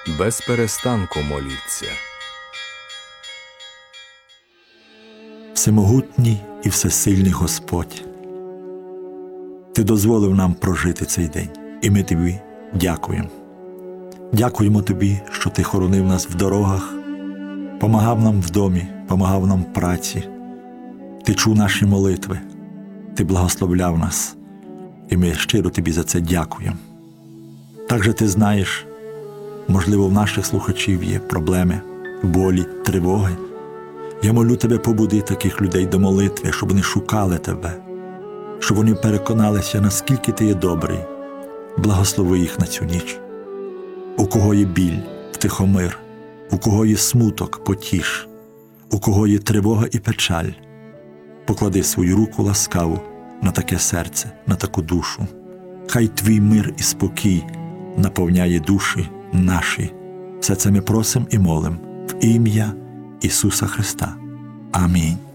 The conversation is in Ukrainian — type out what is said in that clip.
без перестанку моліться. Всемогутній і всесильний Господь, Ти дозволив нам прожити цей день, і ми Тобі дякуємо. Дякуємо Тобі, що Ти хоронив нас в дорогах, помагав нам в домі, помагав нам в праці. Ти чув наші молитви, Ти благословляв нас, і ми щиро Тобі за це дякуємо. Також Ти знаєш, можливо, в наших слухачів є проблеми, болі, тривоги. Я молю Тебе, побуди таких людей до молитви, щоб вони шукали Тебе, щоб вони переконалися, наскільки Ти є добрий. Благослови їх на цю ніч. У кого є біль, втихомир, у кого є смуток, потіш, у кого є тривога і печаль, поклади свою руку ласкаву на таке серце, на таку душу. Хай Твій мир і спокій наповняє душі наші. Все це ми просимо і молимо в ім'я Ісуса Христа. Амінь.